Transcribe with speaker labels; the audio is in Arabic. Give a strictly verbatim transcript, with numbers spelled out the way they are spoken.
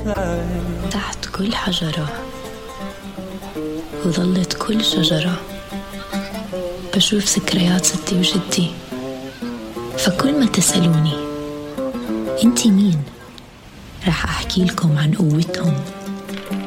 Speaker 1: تحت كل حجرة وظلت كل شجرة بشوف ذكريات ستي وجدي. فكل ما تسألوني انتي مين، رح أحكي لكم عن قوتهم